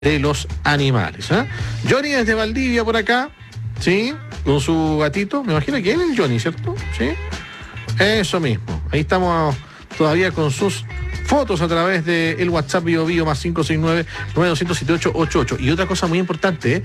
de los animales. Johnny desde Valdivia por acá, ¿sí? Con su gatito, me imagino que él es el Johnny, ¿cierto? Sí. Eso mismo. Ahí estamos todavía con sus fotos a través del WhatsApp Bio más 569-927888. Y otra cosa muy importante,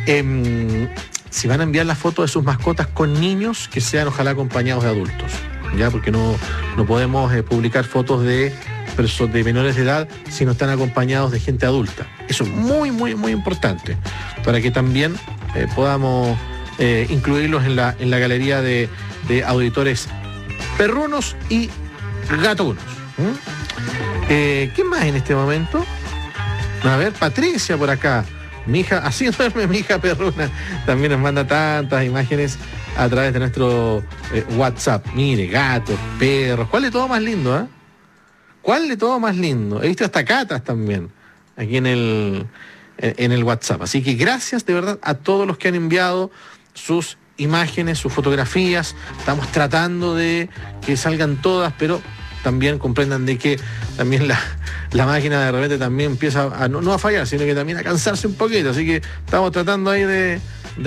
si van a enviar las fotos de sus mascotas con niños, que sean ojalá acompañados de adultos, ¿ya? Porque no podemos publicar fotos de menores de edad si no están acompañados de gente adulta. Eso es muy, muy, muy importante para que también podamos incluirlos en la galería de auditores perrunos y gatunos. ¿Quién más en este momento? A ver, Patricia por acá. Mi hija, así duerme mi hija perruna. También nos manda tantas imágenes a través de nuestro WhatsApp. Mire, gatos, perros. ¿Cuál de todo más lindo, ¿Cuál de todo más lindo? He visto hasta catas también aquí en el WhatsApp. Así que gracias de verdad a todos los que han enviado sus imágenes, sus fotografías. Estamos tratando de que salgan todas, pero también comprendan de que también la máquina de repente también empieza a no a fallar, sino que también a cansarse un poquito. Así que estamos tratando ahí de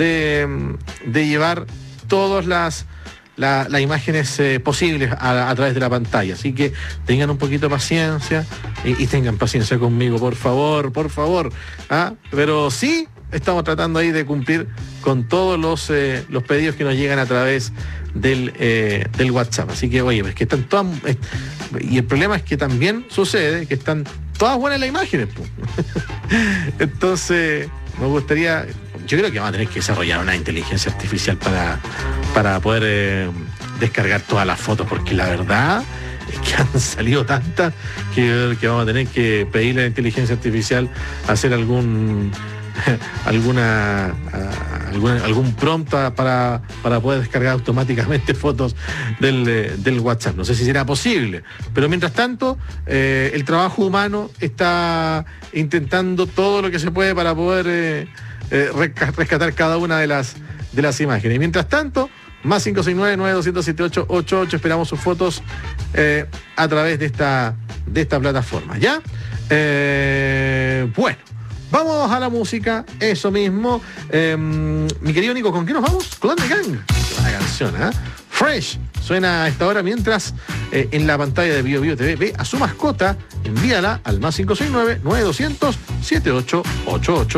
llevar todas las imágenes posibles a través de la pantalla. Así que tengan un poquito de paciencia y tengan paciencia conmigo, por favor. Pero sí estamos tratando ahí de cumplir con todos los pedidos que nos llegan a través del WhatsApp. Así que, oye, pues que están todas... y el problema es que también sucede que están todas buenas las imágenes. Entonces, me gustaría... Yo creo que vamos a tener que desarrollar una inteligencia artificial para poder descargar todas las fotos, porque la verdad es que han salido tantas que vamos a tener que pedirle a la inteligencia artificial hacer algún prompt para poder descargar automáticamente fotos del WhatsApp. No sé si será posible, pero mientras tanto el trabajo humano está intentando todo lo que se puede para poder rescatar cada una de las imágenes. Y mientras tanto, más 569-927888, esperamos sus fotos a través de esta plataforma. ¿Ya? Bueno, vamos a la música, eso mismo. Mi querido Nico, ¿con qué nos vamos? Con The Gang. Una canción, Fresh. Suena a esta hora mientras en la pantalla de Bio TV ve a su mascota. Envíala al más 569-9200-7888.